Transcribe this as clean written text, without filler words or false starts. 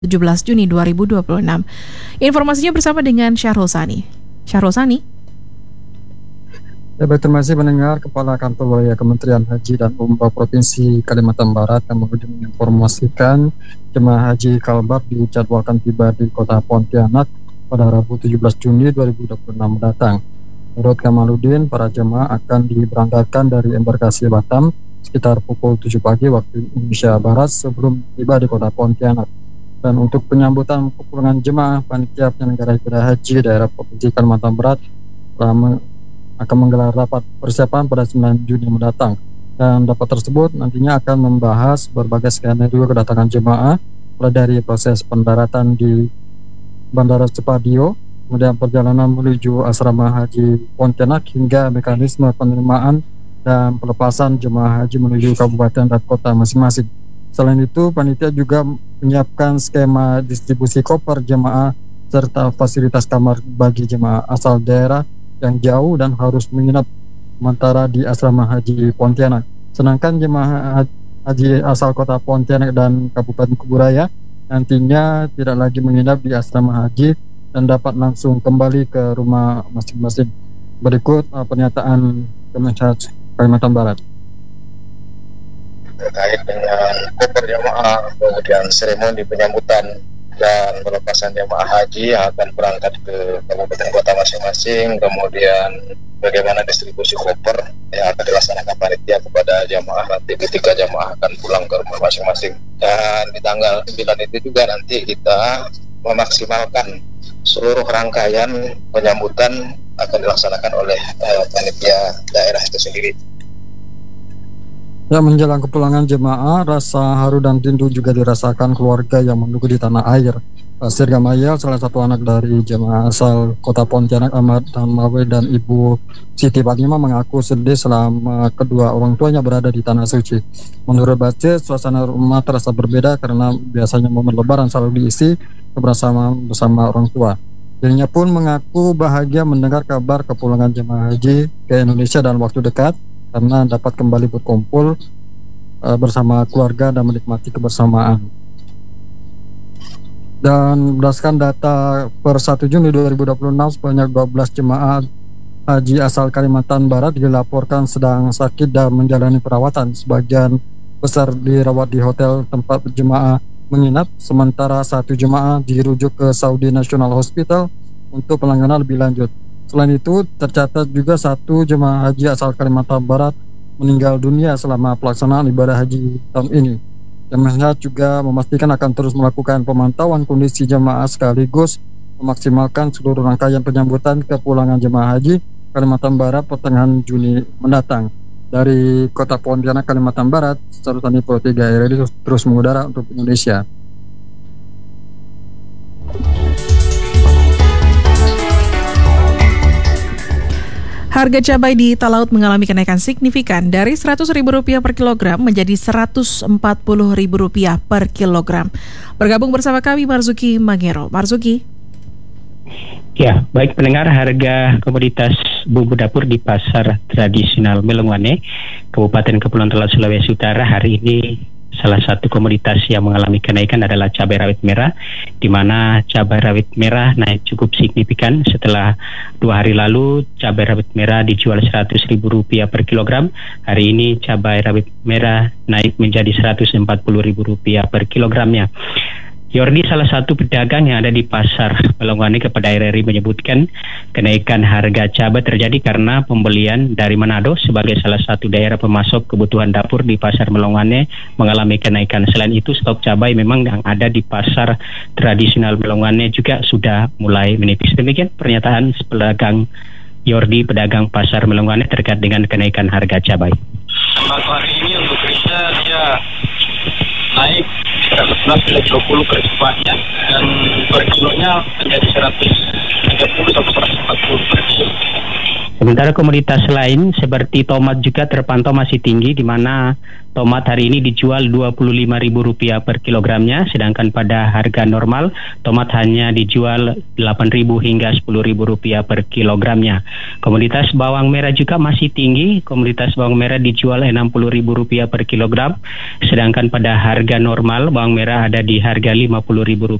17 Juni 2026. Informasinya bersama dengan Syahrul Sani. Syahrul Sani. Ya, baik, terima kasih pendengar. Kepala Kantor Wilayah Kementerian Haji dan Umroh Provinsi Kalimantan Barat yang kemudian menginformasikan jemaah haji Kalbar dijadwalkan tiba di Kota Pontianak pada Rabu 17 Juni 2026 mendatang. Menurut Kamaludin, para jemaah akan diberangkatkan dari embarkasi Batam sekitar pukul 7 pagi waktu Indonesia Barat sebelum tiba di Kota Pontianak. Dan untuk penyambutan kepulangan jemaah, panitia penyelenggara ibadah haji daerah Provinsi Kalimantan Barat akan menggelar rapat persiapan pada 9 Juni mendatang. Dan rapat tersebut nantinya akan membahas berbagai skenario kedatangan jemaah, mulai dari proses pendaratan di Bandara Supadio, kemudian perjalanan menuju asrama haji Pontianak, hingga mekanisme penerimaan dan pelepasan jemaah haji menuju kabupaten dan kota masing-masing. Selain itu, panitia juga menyiapkan skema distribusi koper jemaah serta fasilitas kamar bagi jemaah asal daerah yang jauh dan harus menginap sementara di asrama haji Pontianak. Sedangkan jemaah haji asal kota Pontianak dan Kabupaten Kuburaya nantinya tidak lagi menginap di asrama haji dan dapat langsung kembali ke rumah masing-masing. Berikut pernyataan Kemenhaj Kalimantan Barat. Terkait dengan koper jamaah, kemudian seremoni penyambutan dan pelepasan jamaah haji yang akan berangkat ke kabupaten kota masing-masing, kemudian bagaimana distribusi koper yang akan dilaksanakan panitia kepada jamaah nanti ketika jamaah akan pulang ke rumah masing-masing. Dan di tanggal 9 itu juga nanti kita memaksimalkan seluruh rangkaian penyambutan akan dilaksanakan oleh panitia daerah itu sendiri. Ya, menjelang kepulangan jemaah, rasa haru dan rindu juga dirasakan keluarga yang menunggu di tanah air. Sir Gamayel, salah satu anak dari jemaah asal kota Pontianak, Ahmad Mawe dan Ibu Siti Fatimah, mengaku sedih selama kedua orang tuanya berada di tanah suci. Menurut Bace, suasana rumah terasa berbeda karena biasanya momen lebaran selalu diisi kebersamaan bersama orang tua. Dirinya pun mengaku bahagia mendengar kabar kepulangan jemaah haji ke Indonesia dalam waktu dekat, karena dapat kembali berkumpul bersama keluarga dan menikmati kebersamaan. Dan berdasarkan data per 1 Juni 2026, sebanyak 12 jemaah haji asal Kalimantan Barat dilaporkan sedang sakit dan menjalani perawatan. Sebagian besar dirawat di hotel tempat jemaah menginap, sementara 1 jemaah dirujuk ke Saudi National Hospital untuk penanganan lebih lanjut. Selain itu, tercatat juga 1 jemaah haji asal Kalimantan Barat meninggal dunia selama pelaksanaan ibadah haji tahun ini. Kemenhaj juga memastikan akan terus melakukan pemantauan kondisi jemaah sekaligus memaksimalkan seluruh rangkaian penyambutan kepulangan jemaah haji Kalimantan Barat pertengahan Juni mendatang. Dari Kota Pontianak, Kalimantan Barat, Syahrul Sani Pro 3 RRI terus mengudara untuk Indonesia. Harga cabai di Talaut mengalami kenaikan signifikan dari Rp100.000 per kilogram menjadi Rp140.000 per kilogram. Bergabung bersama kami Marzuki Mangero. Marzuki. Ya, baik pendengar, harga komoditas bumbu dapur di pasar tradisional Melongwane, Kabupaten Kepulauan Talaut, Sulawesi Utara hari ini salah satu komoditas yang mengalami kenaikan adalah cabai rawit merah, di mana cabai rawit merah naik cukup signifikan setelah 2 hari lalu cabai rawit merah dijual Rp100.000 per kilogram. Hari ini cabai rawit merah naik menjadi Rp140.000 per kilogramnya. Yordi, salah satu pedagang yang ada di pasar Melongwane kepada RRI, menyebutkan kenaikan harga cabai terjadi karena pembelian dari Manado sebagai salah satu daerah pemasok kebutuhan dapur di pasar Melongwane mengalami kenaikan. Selain itu, stok cabai memang yang ada di pasar tradisional Melongwane juga sudah mulai menipis. Demikian pernyataan pedagang Yordi, pedagang pasar Melongwane, terkait dengan kenaikan harga cabai. Hari ini untuk kita dia naik 111 20 per cepatnya, dan per kilonya menjadi 130 sampai 140 per kilo. Sementara komoditas lain seperti tomat juga terpantau masih tinggi, di mana tomat hari ini dijual Rp25.000 per kilogramnya, sedangkan pada harga normal tomat hanya dijual Rp8.000 hingga Rp10.000 per kilogramnya. Komoditas bawang merah juga masih tinggi, komoditas bawang merah dijual Rp60.000 per kilogram, sedangkan pada harga normal bawang merah ada di harga Rp50.000